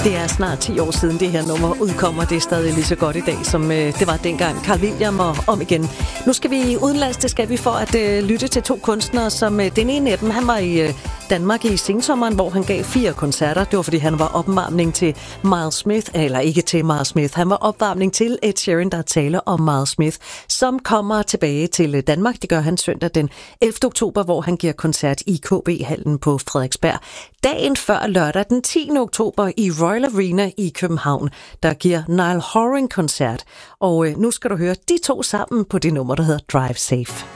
Det er snart 10 år siden det her nummer udkommer. Det er stadig lige så godt i dag, som det var dengang. Carl William og om igen. Nu skal vi udenlands, det skal vi for at lytte til to kunstnere, som den ene af dem, han var i Danmark i sensommeren, hvor han gav 4 koncerter. Det var, fordi han var opvarmning til Miles Smith, eller ikke til Miles Smith. Han var opvarmning til Ed Sheeran, der taler om Miles Smith, som kommer tilbage til Danmark. Det gør han søndag den 11. oktober, hvor han giver koncert i KB-hallen på Frederiksberg. Dagen før lørdag den 10. oktober i Royal Arena i København, der giver Niall Horan koncert. Og nu skal du høre de to sammen på det nummer, der hedder Drive Safe.